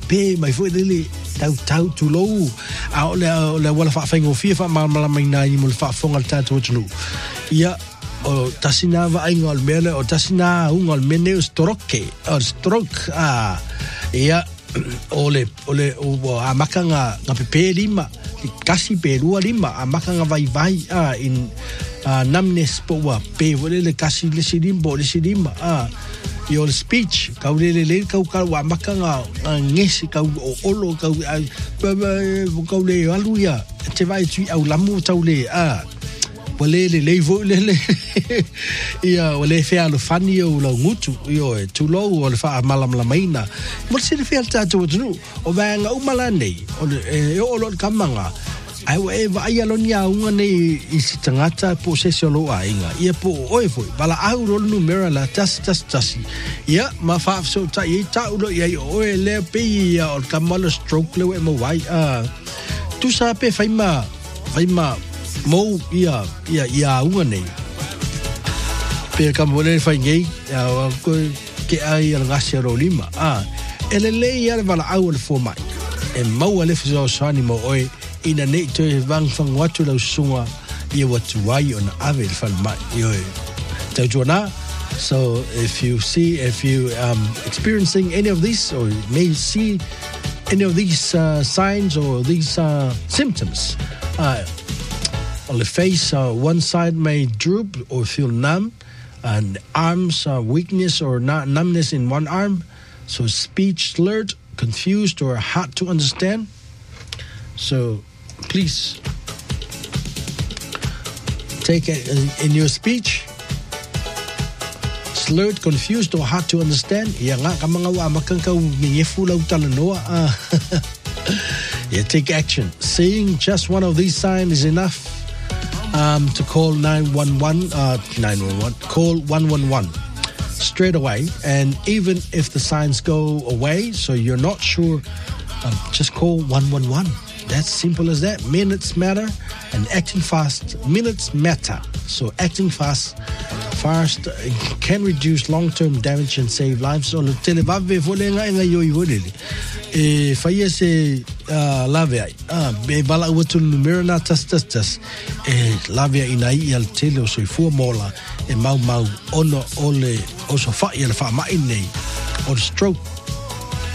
pe mai foi le tau tu lo a le wala fa faingo fia fa mala mai na i mo fa fonga tatu tunu ia o tasina va ingol mele o tasina ungol mene stroke ia ole o a makanga nga pepe lima kasi pe lua lima a makanga vai in namnes po wa pe vole le kasi le sidimba your speech kau le kau wa makanga ngesi kau olo kau le aluia te vai tu au lamu tau le Wale le vo le ia wale fea lo fani o lo ngutu io tu lo o le fa malam la maina mo se le fea tatu tu o vanga o malane o lo kamanga ai we vai alo nia unga nei I tangata posesio lo ainga ia po oi foi bala au lo numero la tas ia ma fa so ta I ta ulo ia o le pe ia o kamalo stroke le mo vai tu sa pe faima mo ia unga nei pe kamole fai ngei ko ke ai al gasero lima ele ia vala au le fo mai e mau le fo sani mo oi ina nei to vang fang watu lo sunga ia watu wai on ave fal mai io te jona. So if you experiencing any of this or may see any of these signs or these symptoms on the face, one side may droop or feel numb, and arms weakness or numbness in one arm, so speech slurred, confused, or hard to understand. So please take it in your speech. Slurred, confused, or hard to understand. Yeah, take action. Seeing just one of these signs is enough. To call 911, call 111 straight away. And even if the signs go away, so you're not sure, just call 111. That's simple as that. Minutes matter, and acting fast, minutes matter. So acting fast can reduce long-term damage and save lives. So televave volenga nga yo ivolele. Faia se lave ai be bala utu numero na tas lave inai al tele so fu mola e mau ono ole o so fa ia fa mai nei o stroke